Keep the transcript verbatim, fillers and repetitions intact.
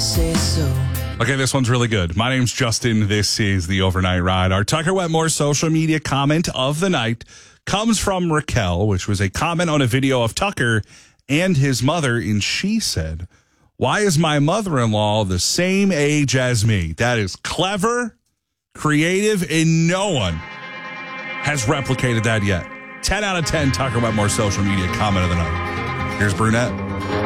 say so. Okay, this one's really good. My name's Justin. This is the Overnight Ride. Our Tucker Wetmore social media comment of the night comes from Raquel, which was a comment on a video of Tucker and his mother, and she said, "Why is my mother-in-law the same age as me?" That is clever, creative, and no one has replicated that yet. ten out of ten Tucker Wetmore social media comment of the night. Here's Brunette.